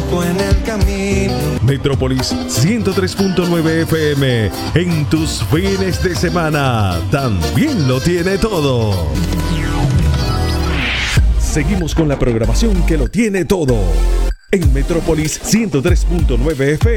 poco en el camino. Metrópolis 103.9 FM, en tus fines de semana, también lo tiene todo. Seguimos con la programación que lo tiene todo. En Metrópolis 103.9 FM.